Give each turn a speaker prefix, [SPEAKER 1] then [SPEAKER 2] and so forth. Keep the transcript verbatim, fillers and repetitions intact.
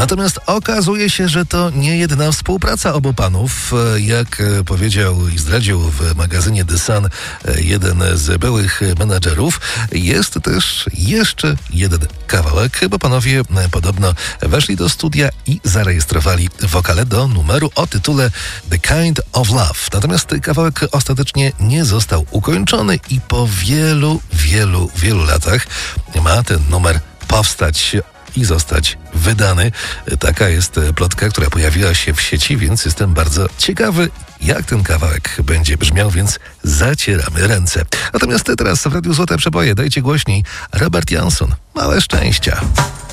[SPEAKER 1] Natomiast okazuje się, że to nie jedna współpraca obu panów. Jak powiedział i zdradził w magazynie The Sun jeden z byłych menadżerów, jest też jeszcze jeden kawałek, bo panowie podobno weszli do studia i zarejestrowali wokale do numeru o tytule The Kind of Love. Natomiast kawałek ostatecznie nie został ukończony i po wielu, wielu, wielu latach ma ten numer powstać i zostać wydany. Taka jest plotka, która pojawiła się w sieci, więc jestem bardzo ciekawy, jak ten kawałek będzie brzmiał, więc zacieramy ręce. Natomiast teraz w Radiu Złote Przeboje dajcie głośniej Robert Johnson. Małe szczęścia.